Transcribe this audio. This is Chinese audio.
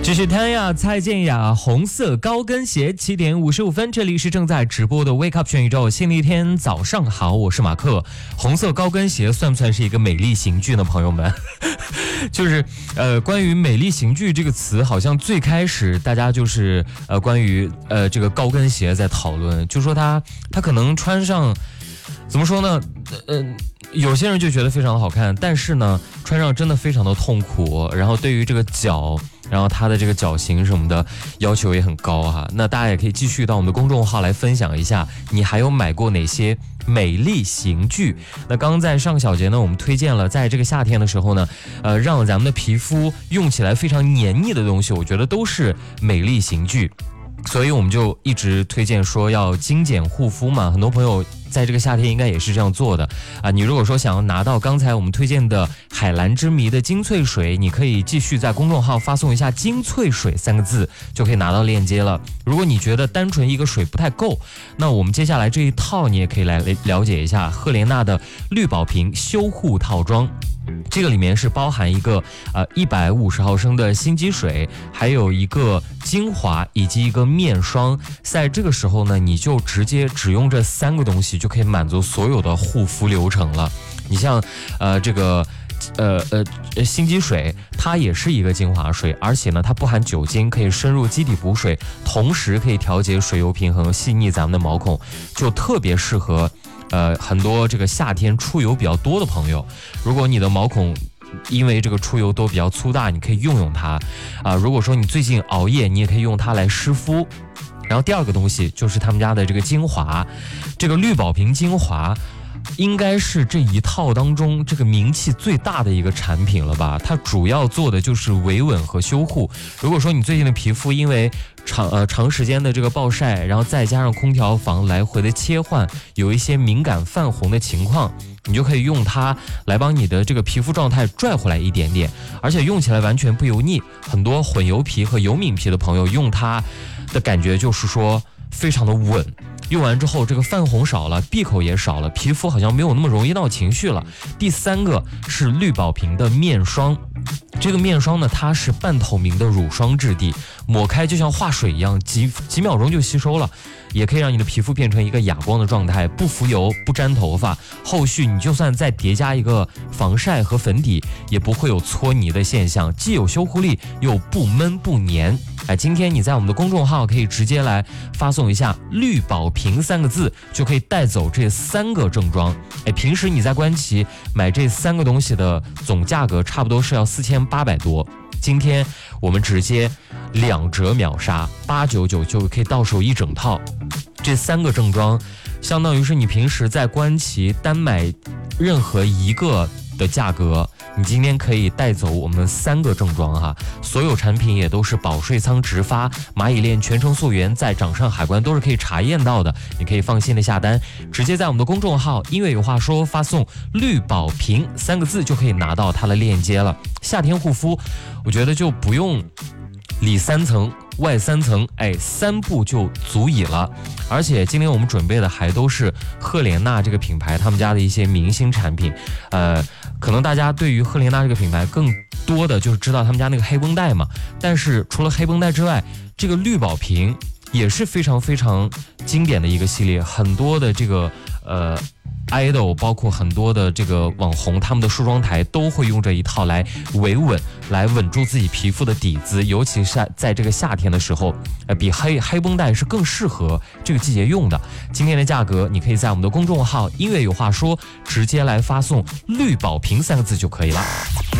这是谭雅、蔡健雅红色高跟鞋，7点55分，这里是正在直播的 Wake Up 全宇宙，新的一天早上好，我是马克。红色高跟鞋算不算是一个美丽刑具呢，朋友们？就是关于美丽刑具这个词，好像最开始大家就是关于这个高跟鞋在讨论，就说它可能穿上怎么说呢？有些人就觉得非常的好看，但是呢，穿上真的非常的痛苦。然后对于这个脚，然后它的这个脚型什么的要求也很高哈。那大家也可以继续到我们的公众号来分享一下，你还有买过哪些美丽刑具？那刚刚在上个小节呢，我们推荐了在这个夏天的时候呢，让咱们的皮肤用起来非常黏腻的东西，我觉得都是美丽刑具。所以我们就一直推荐说要精简护肤嘛，很多朋友在这个夏天应该也是这样做的啊。你如果说想要拿到刚才我们推荐的海蓝之谜的精粹水，你可以继续在公众号发送一下精粹水3个字，就可以拿到链接了。如果你觉得单纯一个水不太够，那我们接下来这一套你也可以来了解一下赫莲娜的绿宝瓶修护套装。这个里面是包含一个150毫升的心机水，还有一个精华以及一个面霜。在这个时候呢，你就直接只用这3个东西就可以满足所有的护肤流程了。你像这个心机水，它也是一个精华水，而且呢它不含酒精，可以深入基底补水，同时可以调节水油平衡，细腻咱们的毛孔，就特别适合很多这个夏天出油比较多的朋友。如果你的毛孔因为这个出油都比较粗大，你可以用它如果说你最近熬夜，你也可以用它来湿敷。然后第二个东西就是他们家的这个精华，这个绿宝瓶精华应该是这一套当中这个名气最大的一个产品了吧。它主要做的就是维稳和修护。如果说你最近的皮肤因为长时间的这个暴晒，然后再加上空调房来回的切换，有一些敏感泛红的情况，你就可以用它来帮你的这个皮肤状态拽回来一点点，而且用起来完全不油腻。很多混油皮和油敏皮的朋友用它的感觉就是说非常的稳，用完之后这个泛红少了，闭口也少了，皮肤好像没有那么容易闹情绪了。第3个是绿宝瓶的面霜，这个面霜呢，它是半透明的乳霜质地，抹开就像化水一样，几秒钟就吸收了，也可以让你的皮肤变成一个哑光的状态，不浮油，不粘头发。后续你就算再叠加一个防晒和粉底，也不会有搓泥的现象，既有修护力又不闷不粘。今天你在我们的公众号可以直接来发送一下绿宝瓶3个字，就可以带走这3个正装。平时你在官旗买这3个东西的总价格差不多是要4800多，今天我们直接2折秒杀，899就可以到手一整套。这3个正装相当于是你平时在官旗单买任何一个的价格，你今天可以带走我们3个正装哈。所有产品也都是保税仓直发，蚂蚁链全程溯源，在掌上海关都是可以查验到的，你可以放心的下单，直接在我们的公众号音乐有话说发送绿宝瓶3个字就可以拿到它的链接了。夏天护肤我觉得就不用里3层外3层，3步就足以了。而且今天我们准备的还都是赫莲娜这个品牌他们家的一些明星产品。可能大家对于赫莲娜这个品牌更多的就是知道他们家那个黑绷带嘛，但是除了黑绷带之外，这个绿宝瓶也是非常非常经典的一个系列。很多的这个idol 包括很多的这个网红，他们的梳妆台都会用这一套来维稳，来稳住自己皮肤的底子，尤其是在这个夏天的时候，比黑绷带是更适合这个季节用的。今天的价格你可以在我们的公众号音乐有话说直接来发送绿宝瓶3个字就可以了。